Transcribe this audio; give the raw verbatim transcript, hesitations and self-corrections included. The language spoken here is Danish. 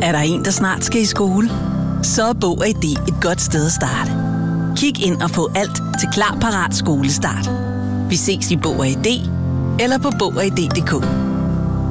Er der en, der snart skal i skole? Så er Bog og I D et godt sted at starte. Kig ind og få alt til Klar Parat Skolestart. Vi ses i Bog og I D eller på bog og i d punktum d k.